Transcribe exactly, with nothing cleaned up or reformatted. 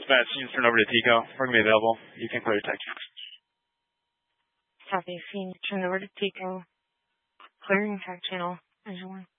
dispatch, you can turn over to Tico. We're going to be available. You can clear your tech. Copy. Fiend, turn over to Tico. Clearing tech channel. Visual one.